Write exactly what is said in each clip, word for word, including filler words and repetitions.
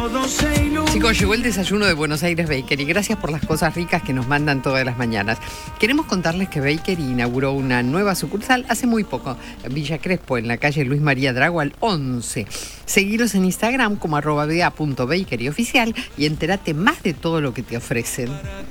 Chicos, llegó el desayuno de Buenos Aires Bakery. Gracias por las cosas ricas que nos mandan todas las mañanas. Queremos contarles que Bakery inauguró una nueva sucursal hace muy poco, en Villa Crespo, en la calle Luis María Drago al once. Seguiros en Instagram como arroba ba punto bakery oficial y entérate más de todo lo que te ofrecen.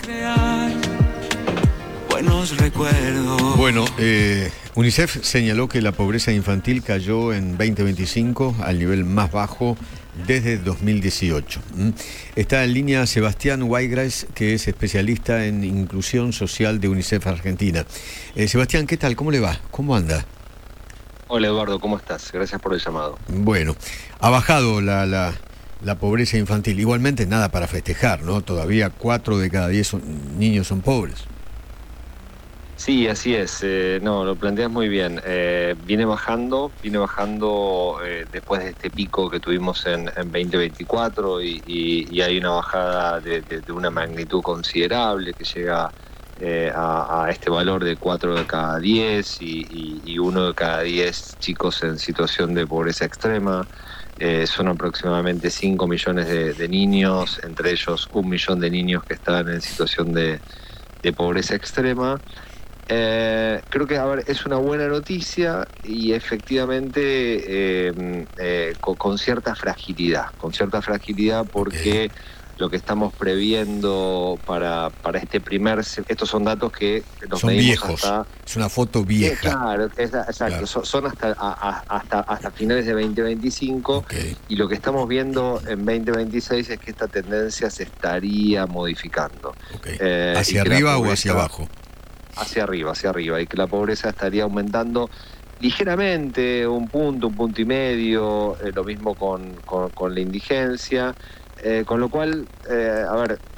Buenos recuerdos. Bueno, eh, UNICEF señaló que la pobreza infantil cayó en veinte veinticinco al nivel más bajo desde dos mil dieciocho. ¿Mm? Está en línea Sebastián Weigreis, que es especialista en inclusión social de UNICEF Argentina. Eh, Sebastián, ¿qué tal? ¿Cómo le va? ¿Cómo anda? Hola Eduardo, ¿cómo estás? Gracias por el llamado. Bueno, ha bajado la, la, la pobreza infantil. Igualmente nada para festejar, ¿no? Todavía cuatro de cada diez son, niños son pobres. Sí, así es. Eh, no, lo planteas muy bien. Eh, viene bajando, viene bajando eh, después de este pico que tuvimos en, en veinte veinticuatro y, y, y hay una bajada de, de, de una magnitud considerable que llega eh, a, a este valor de cuatro de cada diez y, y, y uno de cada diez chicos en situación de pobreza extrema. Eh, son aproximadamente cinco millones de, de niños, entre ellos un millón de niños que están en situación de, de pobreza extrema. Eh, creo que a ver, es una buena noticia y efectivamente eh, eh, con, con cierta fragilidad, con cierta fragilidad porque okay. Lo que estamos previendo para, para este primer... Estos son datos que los son medimos viejos, hasta... es una foto vieja. Eh, claro, es, exacto, claro. Son, son hasta, a, hasta, hasta finales de veinte veinticinco okay. Y lo que estamos viendo en veinte veintiséis es que esta tendencia se estaría modificando. Okay. Eh, ¿Hacia arriba o hacia abajo? Hacia arriba, hacia arriba, y que la pobreza estaría aumentando ligeramente, un punto, un punto y medio, eh, lo mismo con, con, con la indigencia, eh, con lo cual, eh, a ver,